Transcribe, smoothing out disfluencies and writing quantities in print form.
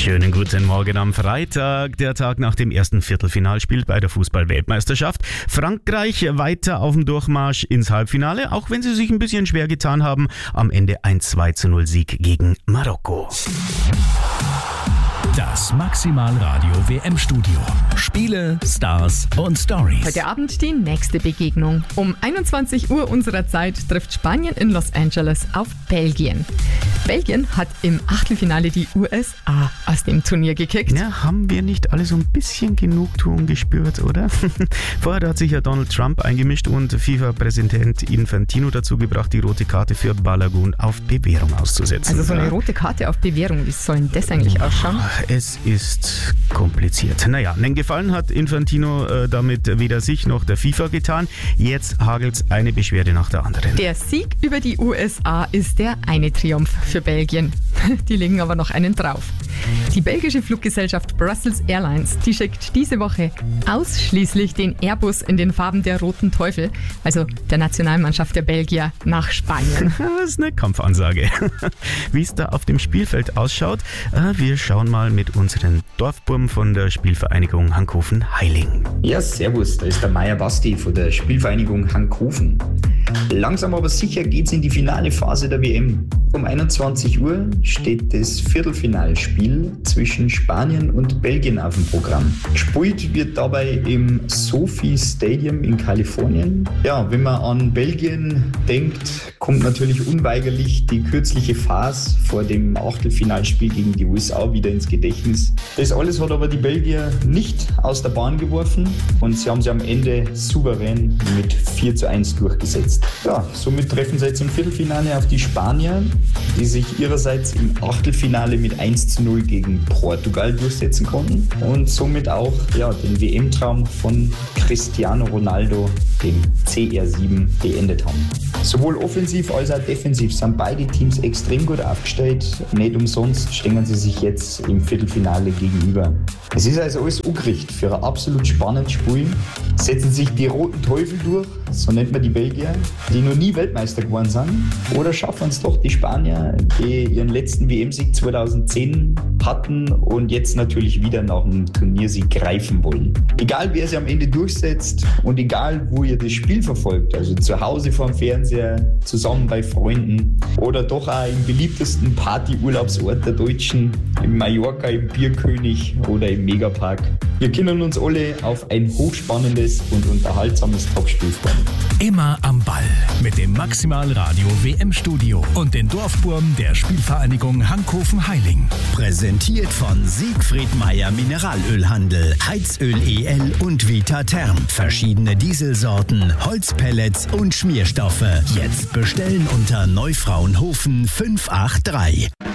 Schönen guten Morgen am Freitag, der Tag nach dem ersten Viertelfinalspiel bei der Fußball-Weltmeisterschaft. Frankreich weiter auf dem Durchmarsch ins Halbfinale, auch wenn sie sich ein bisschen schwer getan haben. Am Ende ein 2:0 Sieg gegen Marokko. Das Maximalradio WM-Studio. Spiele, Stars und Stories. Heute Abend die nächste Begegnung. Um 21 Uhr unserer Zeit trifft Spanien in Los Angeles auf Belgien. Belgien hat im Achtelfinale die USA aus dem Turnier gekickt. Ja, haben wir nicht alle so ein bisschen Genugtuung gespürt, oder? Vorher hat sich ja Donald Trump eingemischt und FIFA-Präsident Infantino dazu gebracht, die rote Karte für Balogun auf Bewährung auszusetzen. Also so eine rote Karte auf Bewährung, wie soll denn das eigentlich ausschauen? Es ist kompliziert. Naja, einen Gefallen hat Infantino damit weder sich noch der FIFA getan. Jetzt hagelt's eine Beschwerde nach der anderen. Der Sieg über die USA ist der eine Triumph für Belgien. Die legen aber noch einen drauf. Die belgische Fluggesellschaft Brussels Airlines, die schickt diese Woche ausschließlich den Airbus in den Farben der Roten Teufel, also der Nationalmannschaft der Belgier, nach Spanien. Das ist eine Kampfansage. Wie es da auf dem Spielfeld ausschaut, wir schauen mal mit unseren Dorfburm von der Spielvereinigung Hankhofen-Heiling. Ja, servus, da ist der Meier Basti von der Spielvereinigung Hankhofen. Langsam aber sicher geht's in die finale Phase der WM. Um 21 Uhr steht das Viertelfinalspiel zwischen Spanien und Belgien auf dem Programm. Gespielt wird dabei im SoFi Stadium in Kalifornien. Ja, wenn man an Belgien denkt, kommt natürlich unweigerlich die kürzliche Phase vor dem Achtelfinalspiel gegen die USA wieder ins Gedächtnis. Das alles hat aber die Belgier nicht aus der Bahn geworfen und sie haben sie am Ende souverän mit 4:1 durchgesetzt. Ja, somit treffen sie jetzt im Viertelfinale auf die Spanier, die sich ihrerseits im Achtelfinale mit 1:0 gegen Portugal durchsetzen konnten und somit auch den WM-Traum von Cristiano Ronaldo, dem CR7, beendet haben. Sowohl offensiv als auch defensiv sind beide Teams extrem gut aufgestellt. Nicht umsonst stehen sie sich jetzt im Viertelfinale gegenüber. Es ist also alles angerichtet für ein absolut spannendes Spiel. Setzen sich die Roten Teufel durch, so nennt man die Belgier, die noch nie Weltmeister geworden sind, oder schaffen es doch die Spanier, die ihren letzten WM-Sieg 2010 hatten und jetzt natürlich wieder nach dem Turniersieg greifen wollen. Egal wer sie am Ende durchsetzt und egal wo ihr das Spiel verfolgt, also zu Hause vorm Fernseher, zusammen bei Freunden oder doch auch im beliebtesten Partyurlaubsort der Deutschen, in Mallorca, im Bierkönig oder im Megapark. Wir können uns alle auf ein hochspannendes und unterhaltsames Topspiel freuen. Immer am Ball mit dem Maximalradio WM-Studio und den Dorfburm der Spielvereinigung Hankhofen-Heiling. Präsentiert von Siegfried Meyer Mineralölhandel, Heizöl EL und Vita Therm. Verschiedene Dieselsorten, Holzpellets und Schmierstoffe. Jetzt bestellen unter Neufraunhofen 583.